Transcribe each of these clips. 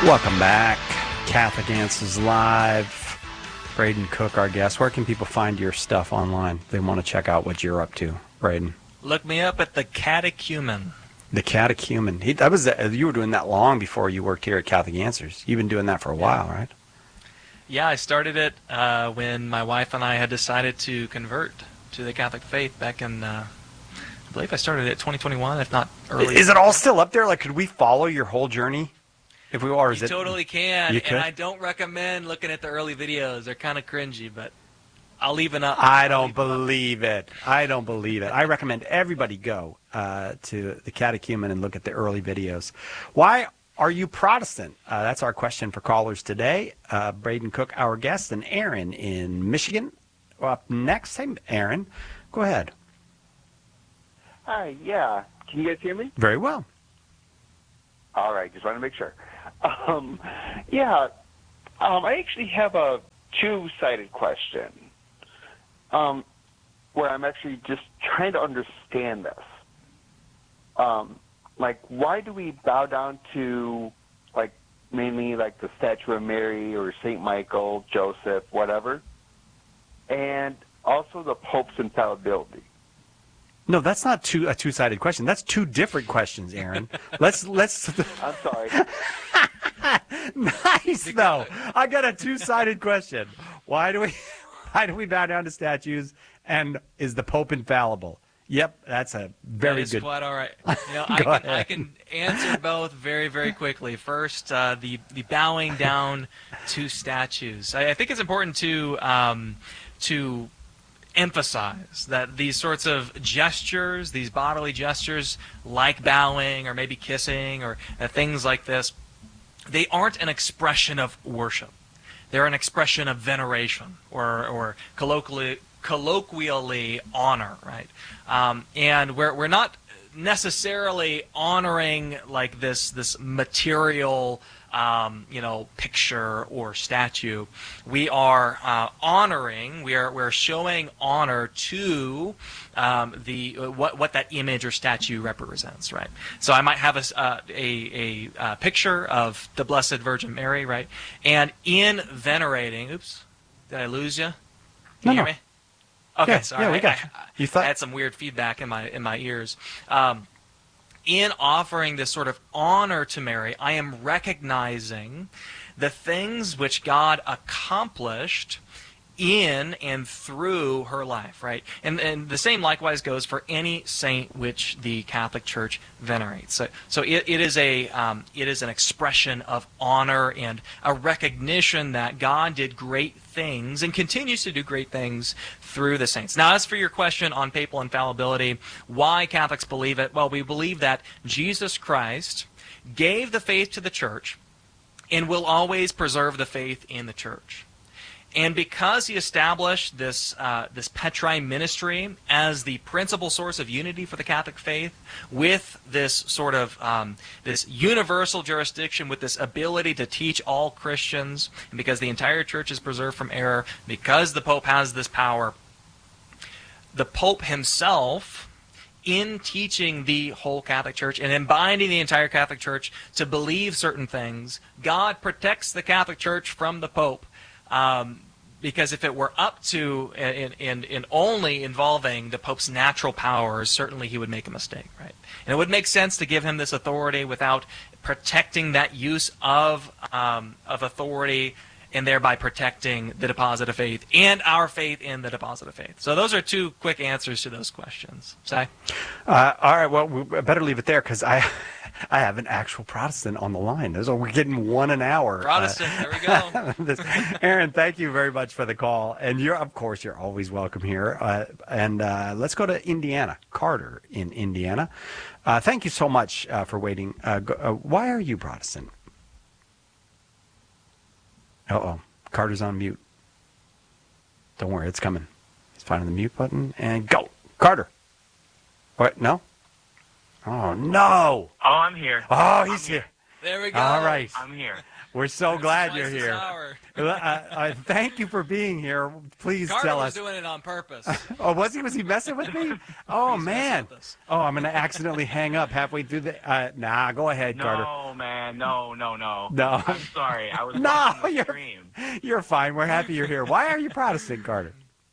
Welcome back. Catholic Answers Live. Braden Cook, our guest. Where can people find your stuff online? They want to check out what you're up to, Braden. Look me up at the Catechumen. The Catechumen. You were doing that long before you worked here at Catholic Answers. You've been doing that for a while, right? Yeah, I started it when my wife and I had decided to convert to the Catholic faith back in, I believe I started it 2021, if not earlier. Is it all still up there? Like, could we follow your whole journey? If we are, You totally can, You could? and I don't recommend looking at the early videos. They're kind of cringy, but I'll leave it up. I don't believe it. I don't believe it. I recommend everybody go to the Catechumen and look at the early videos. Why are you Protestant? That's our question for callers today. Braden Cook, our guest, and Aaron in Michigan. Up next, hey, Aaron, go ahead. Hi, yeah. Can you guys hear me? Very well. All right, just want to make sure. I actually have a two-sided question where I'm actually just trying to understand this. Why do we bow down to, mainly the statue of Mary or St. Michael, Joseph, whatever, and also the Pope's infallibility? No, that's not a two-sided question. That's two different questions, Aaron. Let's. I'm sorry. Nice though. I got a two-sided question. Why do we bow down to statues? And is the Pope infallible? Yep, that's a very good. That is quite all right. I can answer both very, very quickly. First, the bowing down to statues. I think it's important to emphasize that these sorts of gestures, these bodily gestures, like bowing or maybe kissing or things like this, they aren't an expression of worship. They're an expression of veneration or colloquially honor, right? And we're not necessarily honoring this material picture or statue. We are honoring. We're showing honor to what that image or statue represents, right? So I might have a picture of the Blessed Virgin Mary, right? And in venerating, oops, did I lose you? Can you hear me? Okay, yeah, sorry. Yeah, we got you. I had some weird feedback in my ears. In offering this sort of honor to Mary, I am recognizing the things which God accomplished in and through her life, right? And the same likewise goes for any saint which the Catholic Church venerates. So it is an expression of honor and a recognition that God did great things and continues to do great things through the saints. Now, as for your question on papal infallibility, why Catholics believe it? Well, we believe that Jesus Christ gave the faith to the Church and will always preserve the faith in the Church. And because he established this Petrae ministry as the principal source of unity for the Catholic faith, with this sort of this universal jurisdiction, with this ability to teach all Christians, and because the entire Church is preserved from error, because the Pope has this power, the Pope himself, in teaching the whole Catholic Church and in binding the entire Catholic Church to believe certain things, God protects the Catholic Church from the Pope. Because if it were up to and only involving the Pope's natural powers, certainly he would make a mistake, right? And it would make sense to give him this authority without protecting that use of authority, and thereby protecting the deposit of faith and our faith in the deposit of faith. So those are two quick answers to those questions. Say? All right, well, we better leave it there because I have an actual Protestant on the line. So we're getting one an hour. Protestant, there we go. Aaron, thank you very much for the call. And of course, you're always welcome here. And let's go to Indiana. Carter in Indiana. Thank you so much for waiting. Why are you Protestant? Uh-oh. Carter's on mute. Don't worry, it's coming. He's finding the mute button and go. Carter. What? No? Oh, no. Oh, I'm here. Oh, he's here. There we go. All right. I'm here. We're so glad you're Spice is here. sour. Thank you for being here. Please Carter tell was us. doing it on purpose. Oh, was he? Was he messing with me? Oh, He's man. messing with us. Oh, I'm going to accidentally hang up halfway through the. Nah, go ahead, Carter. No, man. No. No. I'm sorry. I was No, watching the stream. you're fine. We're happy you're here. Why are you Protestant, Carter?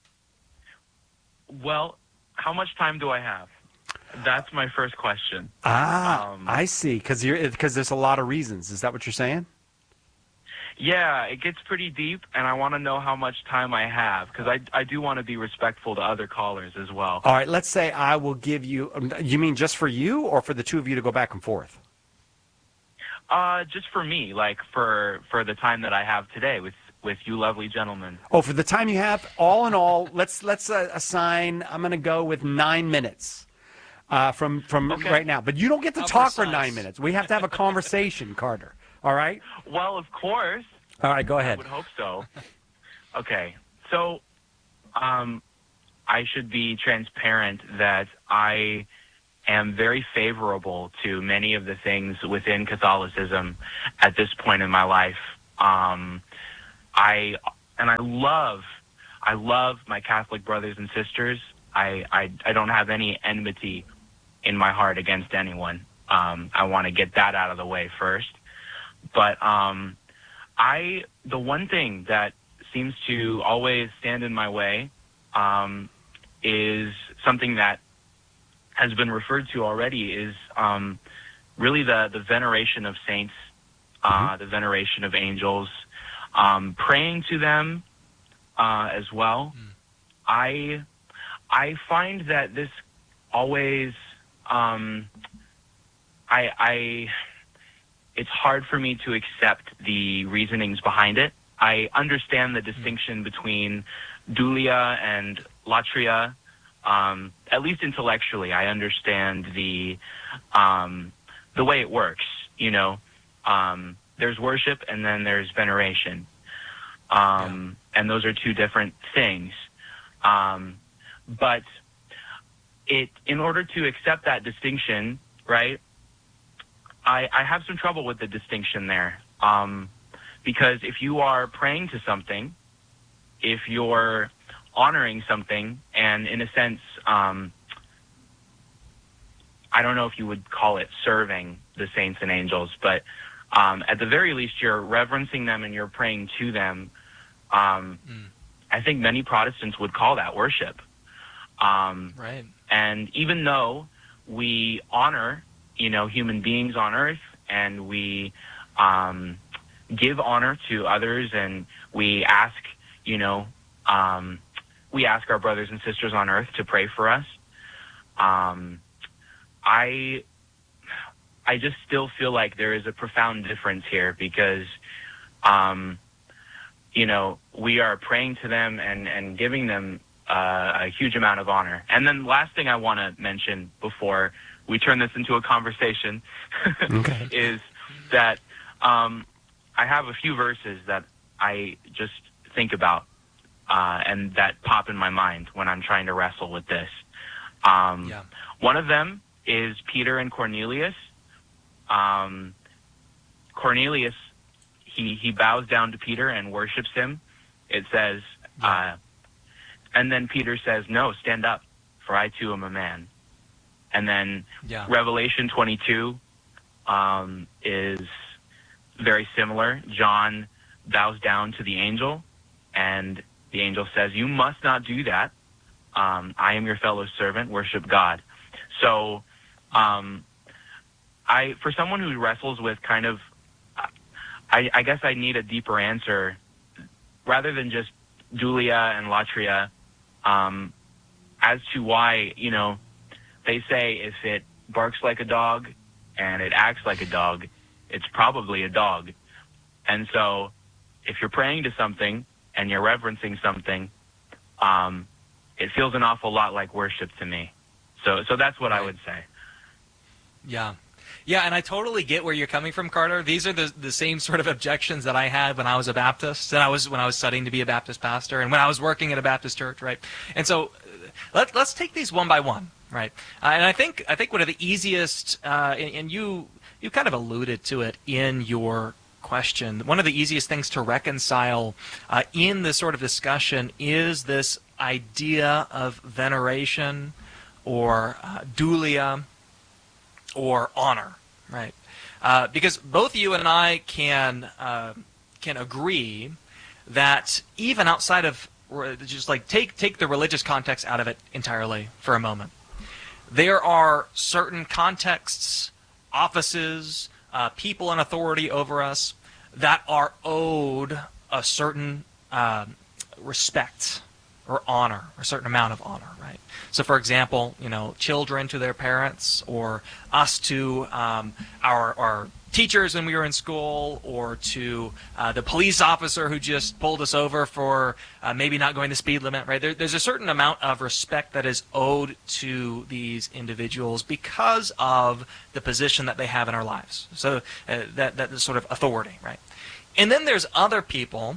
Well, how much time do I have? That's my first question. I see. Because there's a lot of reasons. Is that what you're saying? Yeah, it gets pretty deep, and I want to know how much time I have, because I do want to be respectful to other callers as well. All right. Let's say I will give you. You mean just for you, or for the two of you to go back and forth? Just for me, like for the time that I have today with you lovely gentlemen. Oh, for the time you have, all in all, let's assign. I'm going to go with 9 minutes from Okay. right now. But you don't get to How talk for precise. 9 minutes. We have to have a conversation, Carter. All right. Well, of course. All right. Go I ahead. would hope so. Okay. So, I should be transparent that I am very favorable to many of the things within Catholicism at this point in my life. I love my Catholic brothers and sisters. I don't have any enmity in my heart against anyone. I want to get that out of the way first. But the one thing that seems to always stand in my way is something that has been referred to already, is really the veneration of saints, the veneration of angels, praying to them as well. I find that this always it's hard for me to accept the reasonings behind it. I understand the distinction between dulia and latria. At least intellectually, I understand the way it works. You know, there's worship and then there's veneration, and those are two different things. But in order to accept that distinction, right? I have some trouble with the distinction there, because if you are praying to something, if you're honoring something, and in a sense, I don't know if you would call it serving the saints and angels, but at the very least, you're reverencing them and you're praying to them. I think many Protestants would call that worship. Right. And even though we honor, human beings on earth, and we give honor to others, and we ask, we ask our brothers and sisters on earth to pray for us. I just still feel like there is a profound difference here, because, we are praying to them and giving them a huge amount of honor. And then last thing I want to mention before we turn this into a conversation Okay. is that I have a few verses that I just think about and that pop in my mind when I'm trying to wrestle with this. One of them is Peter and Cornelius. Cornelius, he bows down to Peter and worships him. It says, and then Peter says, "No, stand up, for I too am a man." And then Revelation 22 is very similar. John bows down to the angel, and the angel says, "You must not do that. I am your fellow servant. Worship God." So for someone who wrestles with kind of, I guess I need a deeper answer rather than just dulia and latria, as to why, they say if it barks like a dog and it acts like a dog, it's probably a dog. And so if you're praying to something and you're reverencing something, it feels an awful lot like worship to me. So that's what I would say. Yeah. Yeah, and I totally get where you're coming from, Carter. These are the same sort of objections that I had when I was a Baptist, and when I was studying to be a Baptist pastor, and when I was working at a Baptist church, right? And so let's take these one by one, right? And I think one of the easiest, and you you kind of alluded to it in your question. One of the easiest things to reconcile in this sort of discussion is this idea of veneration or dulia or honor, right? Because both you and I can agree that even outside of, just like take the religious context out of it entirely for a moment, there are certain contexts, offices, people in authority over us that are owed a certain respect or honor, a certain amount of honor, right? So, for example, children to their parents, or us to our teachers when we were in school, or to the police officer who just pulled us over for maybe not going the speed limit, right? There's a certain amount of respect that is owed to these individuals because of the position that they have in our lives. So that sort of authority, right? And then there's other people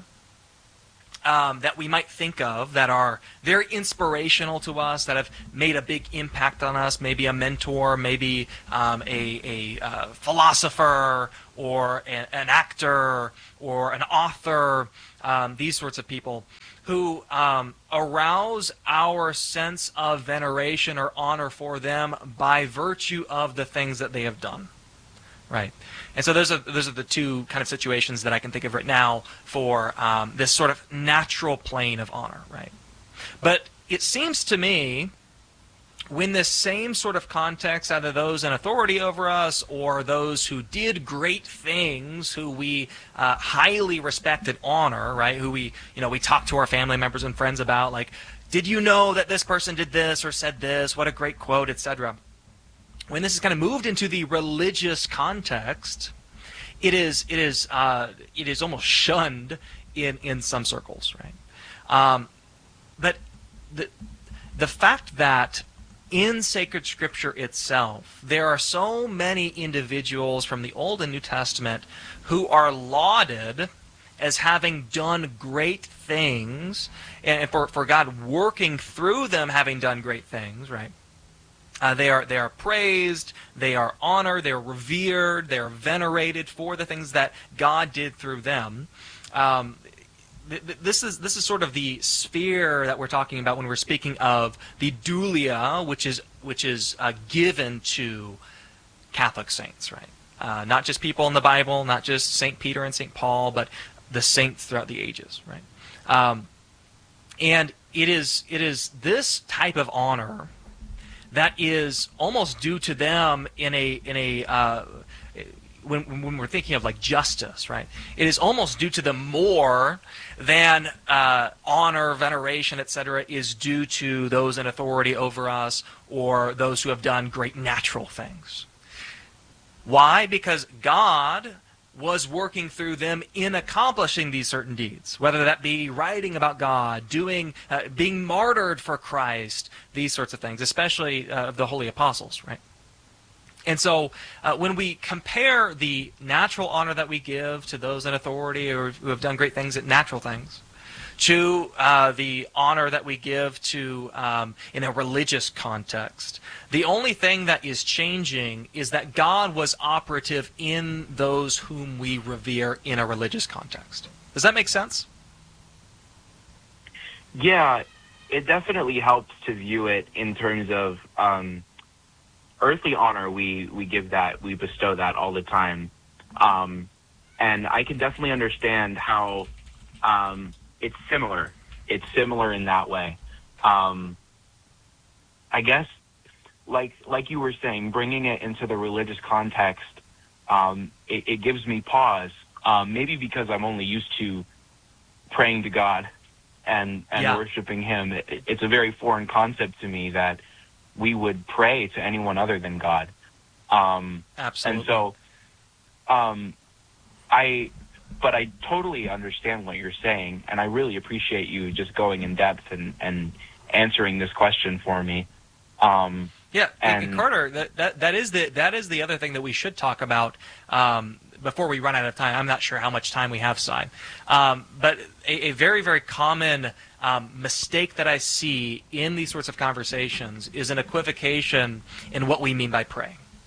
that we might think of that are very inspirational to us, that have made a big impact on us, maybe a mentor, maybe a philosopher, or an actor, or an author, these sorts of people who arouse our sense of veneration or honor for them by virtue of the things that they have done. Right. And so those are the two kind of situations that I can think of right now for this sort of natural plane of honor, right? But it seems to me, when this same sort of context, either those in authority over us or those who did great things, who we highly respect and honor, right? Who we talk to our family members and friends about, like, did you know that this person did this or said this? What a great quote, etc. When this is kind of moved into the religious context, it is almost shunned in some circles, right? But the fact that in sacred scripture itself, there are so many individuals from the Old and New Testament who are lauded as having done great things, and for God working through them having done great things, right? They are praised, they are honored, they are revered, they are venerated for the things that God did through them. This is sort of the sphere that we're talking about when we're speaking of the dulia, which is given to Catholic saints, right? Not just people in the Bible, not just St. Peter and St. Paul, but the saints throughout the ages, right? And it is this type of honor that is almost due to them when we're thinking of like justice, right? It is almost due to them more than honor, veneration, etc. is due to those in authority over us or those who have done great natural things. Why? Because God was working through them in accomplishing these certain deeds, whether that be writing about God, being martyred for Christ, these sorts of things, especially the holy apostles, right? And so when we compare the natural honor that we give to those in authority or who have done great things at natural things to the honor that we give to in a religious context, the only thing that is changing is that God was operative in those whom we revere in a religious context. Does that make sense? Yeah, it definitely helps to view it in terms of earthly honor. We give that, we bestow that all the time. And I can definitely understand how it's similar. It's similar in that way. I guess, like you were saying, bringing it into the religious context, it gives me pause. Maybe because I'm only used to praying to God and worshiping Him. It's a very foreign concept to me that we would pray to anyone other than God. Absolutely. And so, but I totally understand what you're saying, and I really appreciate you just going in depth and answering this question for me. Yeah, and Carter, that is the other thing that we should talk about before we run out of time. I'm not sure how much time we have, Si. But a very, very common mistake that I see in these sorts of conversations is an equivocation in what we mean by praying.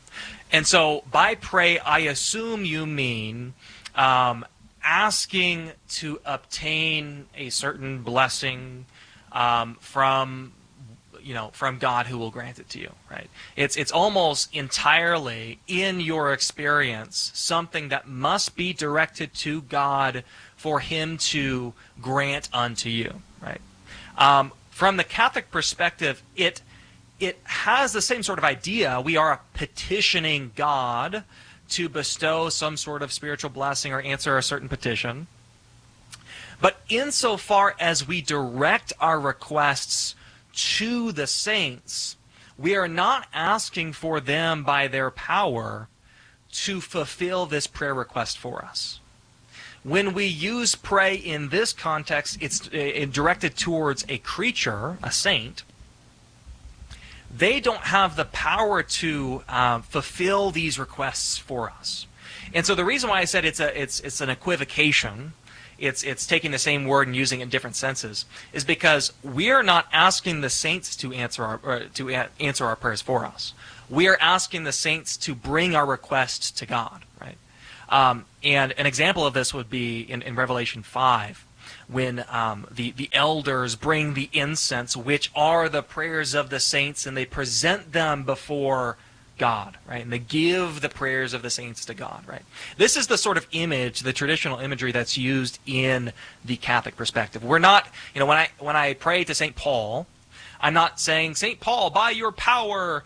And so by pray, I assume you mean asking to obtain a certain blessing from God who will grant it to you, right? It's almost entirely, in your experience, something that must be directed to God for Him to grant unto you, right? From the Catholic perspective, it has the same sort of idea. We are petitioning God to bestow some sort of spiritual blessing or answer a certain petition. But insofar as we direct our requests to the saints, we are not asking for them by their power to fulfill this prayer request for us. When we use pray in this context, it's directed towards a creature, a saint. They don't have the power to fulfill these requests for us. And so the reason why I said it's an equivocation, it's taking the same word and using it in different senses, is because we are not asking the saints to answer our prayers for us. We are asking the saints to bring our requests to God, right? And an example of this would be in Revelation 5, when the elders bring the incense, which are the prayers of the saints, and they present them before God, right? And they give the prayers of the saints to God, right? This is the sort of image, the traditional imagery that's used in the Catholic perspective. We're not, when I pray to St. Paul, I'm not saying, St. Paul, by your power,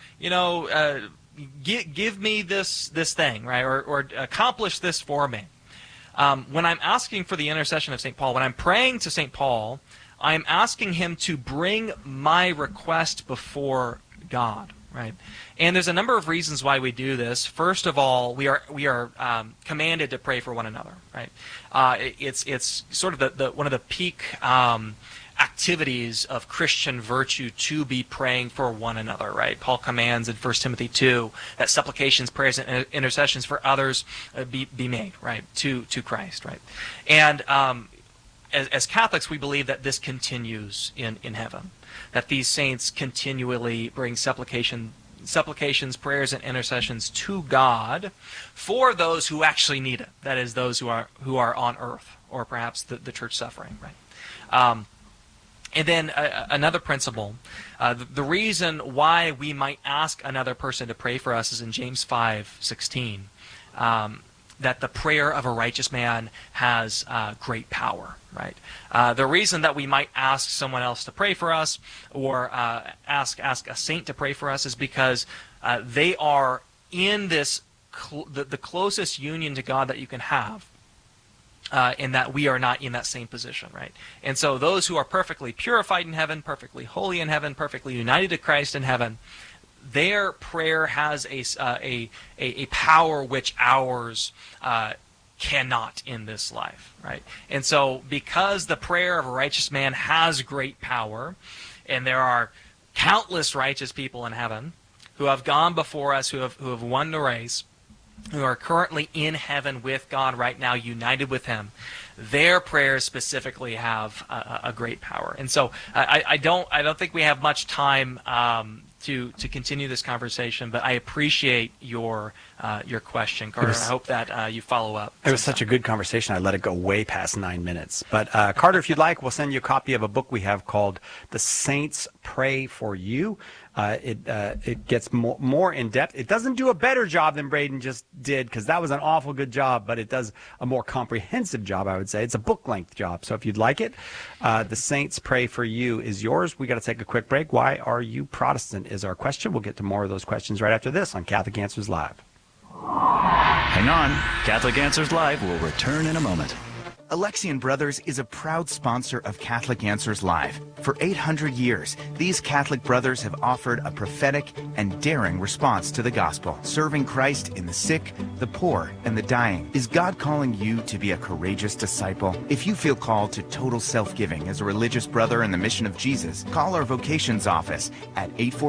give me this thing, right? Or accomplish this for me. When I'm asking for the intercession of St. Paul, when I'm praying to St. Paul, I'm asking him to bring my request before God, right? And there's a number of reasons why we do this. First of all, we are commanded to pray for one another, right? It's sort of one of the peak activities of Christian virtue to be praying for one another, right? Paul commands in 1 Timothy 2 that supplications, prayers, and intercessions for others be made, right, to Christ, right? And as Catholics, we believe that this continues in heaven, that these saints continually bring supplications, prayers, and intercessions to God for those who actually need it. That is, those who are on earth, or perhaps the church suffering, right? And then another principle, the reason why we might ask another person to pray for us is in James 5:16, that the prayer of a righteous man has great power, right? The reason that we might ask someone else to pray for us, or ask a saint to pray for us, is because they are in this the closest union to God that you can have. In that we are not in that same position, right? And so those who are perfectly purified in heaven, perfectly holy in heaven, perfectly united to Christ in heaven, their prayer has a power which ours cannot in this life, right? And so because the prayer of a righteous man has great power, and there are countless righteous people in heaven who have gone before us, who have won the race, who are currently in heaven with God right now, united with Him, their prayers specifically have a great power. And so I don't think we have much time to continue this conversation, but I appreciate your question, Carter. I hope that you follow up. It was such a good conversation. I let it go way past 9 minutes. But Carter, if you'd like, we'll send you a copy of a book we have called "The Saints Pray for You." It gets more in depth. It doesn't do a better job than Braden just did, because that was an awful good job, but it does a more comprehensive job, I would say. It's a book length job. So if you'd like it, "The Saints Pray for You" is yours. We got to take a quick break. Why are you Protestant is our question. We'll get to more of those questions right after this on Catholic Answers Live. Hang on. Catholic Answers Live will return in a moment. Alexian Brothers is a proud sponsor of Catholic Answers Live. For 800 years, these Catholic brothers have offered a prophetic and daring response to the gospel, serving Christ in the sick, the poor, and the dying. Is God calling you to be a courageous disciple? If you feel called to total self-giving as a religious brother in the mission of Jesus, call our vocations office at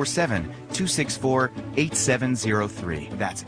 847-264-8703. That's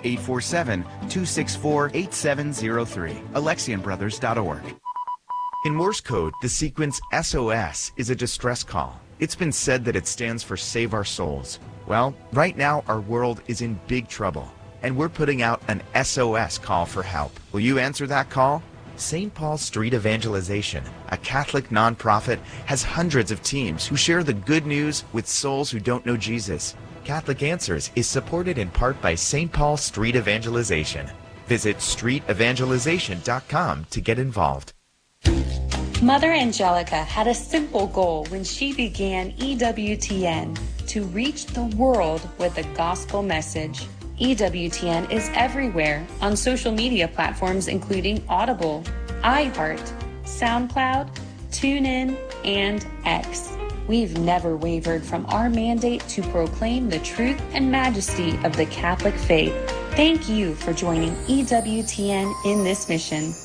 847-264-8703. AlexianBrothers.org. In Morse code, the sequence SOS is a distress call. It's been said that it stands for Save Our Souls. Well, right now our world is in big trouble, and we're putting out an SOS call for help. Will you answer that call? St. Paul Street Evangelization, a Catholic nonprofit, has hundreds of teams who share the good news with souls who don't know Jesus. Catholic Answers is supported in part by St. Paul Street Evangelization. Visit streetevangelization.com to get involved. Mother Angelica had a simple goal when she began EWTN: to reach the world with a gospel message. EWTN is everywhere on social media platforms including Audible, iHeart, SoundCloud, TuneIn, and X. We've never wavered from our mandate to proclaim the truth and majesty of the Catholic faith. Thank you for joining EWTN in this mission.